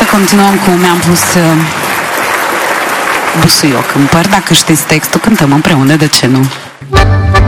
continuăm cu Mi-am pus busuioc în păr. Dacă știți textul, cântăm împreună, de ce nu?